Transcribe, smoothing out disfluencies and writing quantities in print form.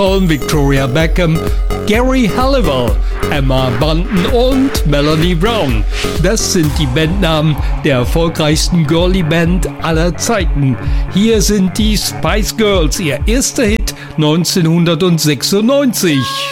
Victoria Beckham, Gary Halliwell, Emma Bunton und Melanie Brown. Das sind die Bandnamen der erfolgreichsten Girlie-Band aller Zeiten. Hier sind die Spice Girls, ihr erster Hit 1996.